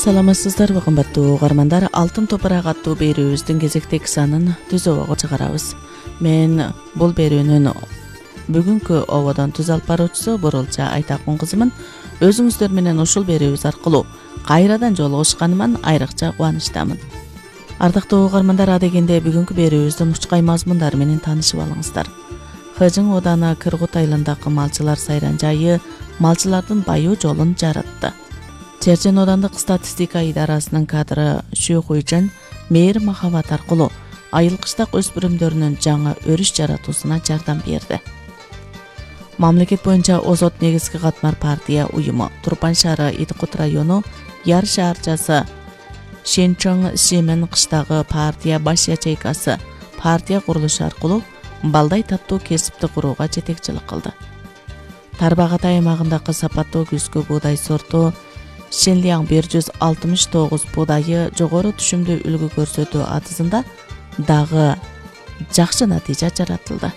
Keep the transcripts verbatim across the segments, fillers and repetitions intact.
Саламатсыздарбы кымбаттуу угармандар, Алтын топурак аттуу берүүбүздүн кезектеги санын түзөөгө чыгарабыз. Мен бул берүүнүн бүгүнкү ободон түз алып баруучусу Бурулча Айтакун кызымын. Өзүңүздөр менен ушул берүүбүз аркылуу кайрадан жолугушканыман айрыкча кубанычтамын. Ардактуу угармандар, адегенде бүгүнкү берүүбүздүн учкай мазмундары менен таанышып алыңыздар. Хыжың Оданы Кыргут айылындагы малчылар сайран жайы малчылардын баюу жолун жаратты. Чержен Одандык статистика идарасынын кадры Шүү Хуйжан мээр махабат аркылуу айыл кыштак өспүрүмдөрүнүн жаңы өрүш жаратуусуна жардам берди. Мамлекет боюнча Озот негизги катмар партия уюму Турпан шаары Идкут району Яр шаарчасы Шенчоң Шемен кыштагы партия баш ячейкасы партия курулушу аркылуу балдай таттуу кесипти курууга жетекчилик кылды. Тарбагат аймагындагы сапаттуу күзгү буудай сорту Шенлияң бир жүз алтымыш тогуз буудайы жогору түшүмдүү үлгү көрсөтүү атызында дагы жакшы натыйжа жаратылды.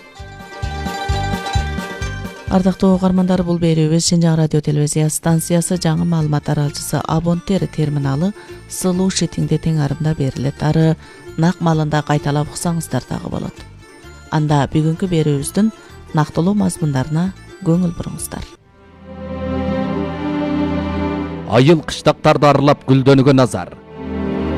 Ардактуу угармандар, бул берүүбүз Шинжаң радио телевизия станциясы жаңы маалымат таралчысы Абонтер терминалы Сылуу Шитиңде тең арымда берилет. Ары нак малында кайталап уксаңыздар дагы болот. Анда бүгүнкү берүүбүздүн нактылуу мазмундарына көңүл буруңуздар. Айыл кыштактарды аралап гүлдөнүүгө назар.